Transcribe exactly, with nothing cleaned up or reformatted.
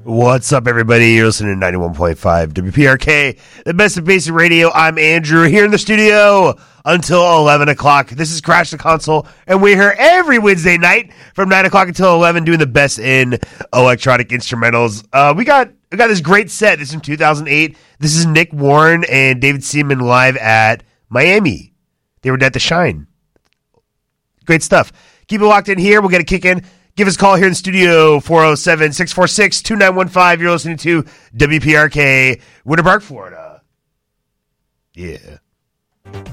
What's up, everybody? You're listening to ninety-one point five W P R K, the best of basic radio. I'm Andrew, here in the studio until eleven o'clock. This is Crash the Console, and we're here every Wednesday night from nine o'clock until eleven doing the best in electronic instrumentals. Uh, we got we got this great set. This is from two thousand eight. This is Nick Warren and David Seaman live at Miami. They were at the Shine. Great stuff. Keep it locked in here. We'll get a kick in. Give us a call here in the studio, four oh seven, six four six, two nine one five. You're listening to W P R K, Winter Park, Florida. Yeah.